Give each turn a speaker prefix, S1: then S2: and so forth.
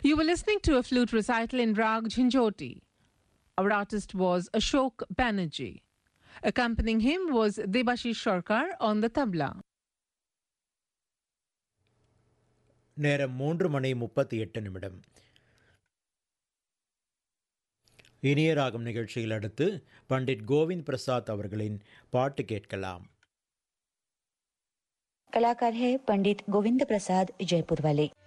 S1: You were listening to a flute recital in Rag Jhinjhoti. Our artist was Ashok Banerjee. Accompanying him was Debashish Sarkar on the tabla.
S2: நேரம் 3:38. இனிய ராகம் நிகழ்ச்சியில் அடுத்து பண்டிட் கோவிந்த் பிரசாத் அவர்களின் பாட்டு கேட்கலாம்.
S3: कलाकार है पंडित गोविंद प्रसाद जयपुर वाले.